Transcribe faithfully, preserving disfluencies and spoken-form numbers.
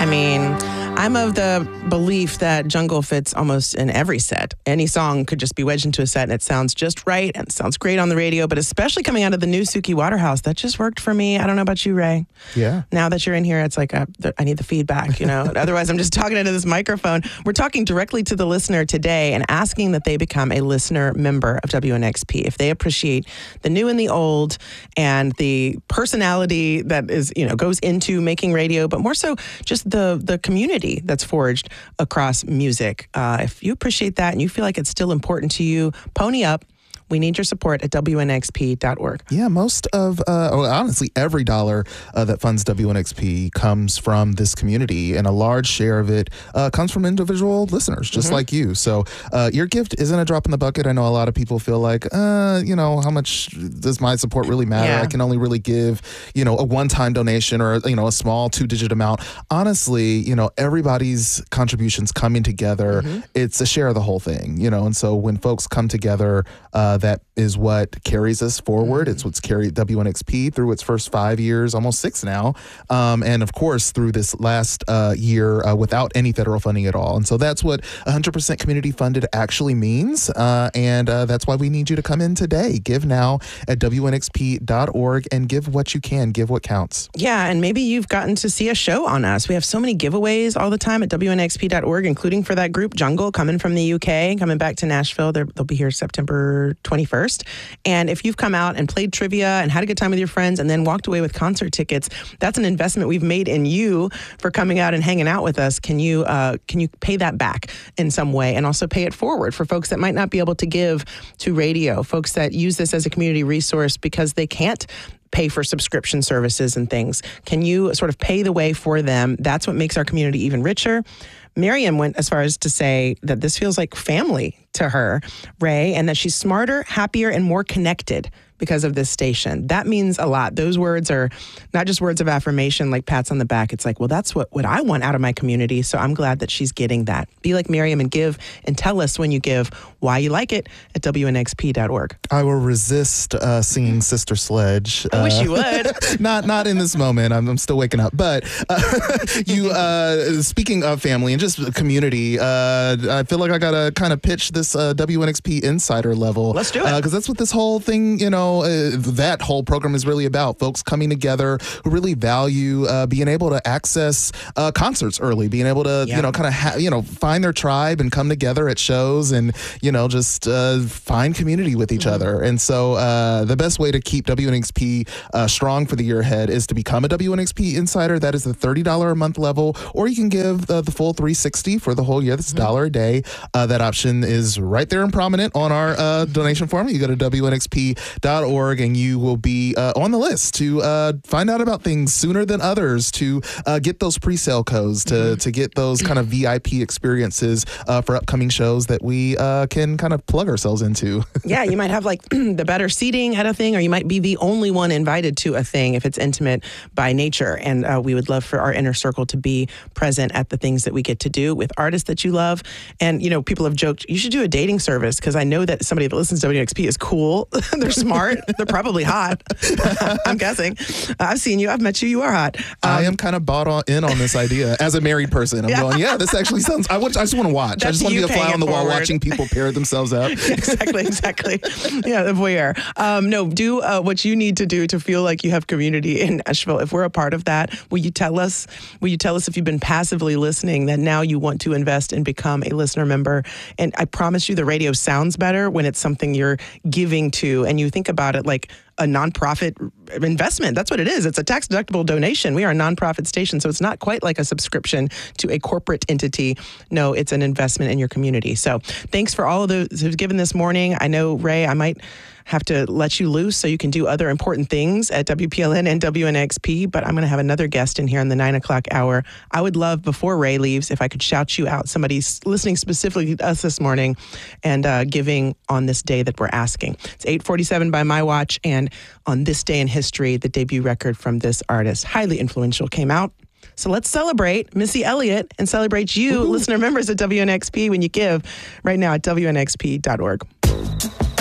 I mean, I'm of the belief that jungle fits almost in every set. Any song could just be wedged into a set and it sounds just right and it sounds great on the radio, but especially coming out of the new Suki Waterhouse, that just worked for me. I don't know about you, Ray. Yeah. Now that you're in here, it's like, uh, I need the feedback, you know. Otherwise, I'm just talking into this microphone. We're talking directly to the listener today and asking that they become a listener member of W N X P. If they appreciate the new and the old and the personality that is, you know, goes into making radio, but more so just the the community that's forged across music. Uh, if you appreciate that and you feel like it's still important to you, pony up. We need your support at W N X P dot org. Yeah, most of, uh, well, honestly, every dollar uh, that funds W N X P comes from this community, and a large share of it uh, comes from individual listeners, just mm-hmm. like you. So uh, your gift isn't a drop in the bucket. I know a lot of people feel like, uh, you know, how much does my support really matter? Yeah. I can only really give, you know, a one-time donation or, you know, a small two-digit amount. Honestly, you know, everybody's contributions coming together, mm-hmm. it's a share of the whole thing, you know, and so when folks come together, uh, that is what carries us forward. It's what's carried W N X P through its first five years, almost six now. Um, and of course, through this last uh, year uh, without any federal funding at all. And so that's what one hundred percent community funded actually means. Uh, and uh, that's why we need you to come in today. Give now at W N X P dot org and give what you can. Give what counts. Yeah, and maybe you've gotten to see a show on us. We have so many giveaways all the time at W N X P dot org, including for that group Jungle coming from the U K, coming back to Nashville. They're, they'll be here September twenty-first. And if you've come out and played trivia and had a good time with your friends and then walked away with concert tickets, that's an investment we've made in you for coming out and hanging out with us. Can you uh, can you pay that back in some way and also pay it forward for folks that might not be able to give to radio, folks that use this as a community resource because they can't pay for subscription services and things? Can you sort of pay the way for them? That's what makes our community even richer. Miriam went as far as to say that this feels like family to her, Ray, and that she's smarter, happier, and more connected because of this station. That means a lot. Those words are not just words of affirmation like pats on the back. It's like, well, that's what, what I want out of my community, so I'm glad that she's getting that. Be like Miriam and give, and tell us when you give why you like it at W N X P dot org. I will resist uh, singing Sister Sledge. I uh, wish you would. not not in this moment. I'm, I'm still waking up. But uh, you, uh, speaking of family and just community, uh, I feel like I got to kind of pitch this uh, W N X P Insider level. Let's do it. Because uh, that's what this whole thing, you know, uh, that whole program is really about. Folks coming together who really value uh, being able to access uh, concerts early, being able to, yeah. you know, kind of, ha- you know, find their tribe and come together at shows and, you know, just uh, find community with each mm-hmm. other. And so uh, the best way to keep W N X P uh, strong for the year ahead is to become a W N X P Insider. That is the thirty dollars a month level, or you can give the, the full three hundred sixty dollars for the whole year. That's a mm-hmm. dollar a day. Uh, that option is right there and prominent on our uh, donation form. You go to W N X P dot org and you will be uh, on the list to uh, find out about things sooner than others, to uh, get those pre-sale codes, to, mm-hmm. to get those kind of V I P experiences uh, for upcoming shows that we uh, can kind of plug ourselves into. Yeah, you might have like the better seating at a thing, or you might be the only one invited to a thing if it's intimate by nature. And uh, we would love for our inner circle to be present at the things that we get to do with artists that you love. And, you know, people have joked, you should do a dating service, because I know that somebody that listens to W N X P is cool. They're smart. They're probably hot. I'm guessing. I've seen you. I've met you. You are hot. Um, I am kind of bought on, in on this idea as a married person. I'm yeah. going, yeah, this actually sounds, I, would, I just want to watch. That's I just want to be a fly on the wall forward. watching people pair themselves up. exactly, exactly. Yeah, the voyeur. Um, no, do uh, what you need to do to feel like you have community in Nashville. If we're a part of that, will you tell us? Will you tell us if you've been passively listening that now you want to invest and become a listener member? And I promise you the radio sounds better when it's something you're giving to, and you think about it like a nonprofit investment. That's what it is. It's a tax-deductible donation. We are a nonprofit station, so it's not quite like a subscription to a corporate entity. No, it's an investment in your community. So thanks for all of those who've given this morning. I know, Ray, I might have to let you loose so you can do other important things at W P L N and W N X P, but I'm going to have another guest in here in the nine o'clock hour. I would love, before Ray leaves, if I could shout you out, somebody's listening specifically to us this morning and uh, giving on this day that we're asking. It's eight forty-seven by my watch, and on this day in history, the debut record from this artist, highly influential, came out. So let's celebrate Missy Elliott and celebrate you, Ooh. listener members at W N X P, when you give right now at W N X P dot org.